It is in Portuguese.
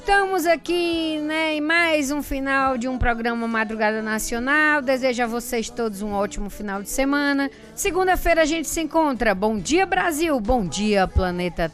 Estamos aqui, né, em mais um final de um programa Madrugada Nacional. Desejo a vocês todos um ótimo final de semana. Segunda-feira a gente se encontra. Bom dia, Brasil. Bom dia, planeta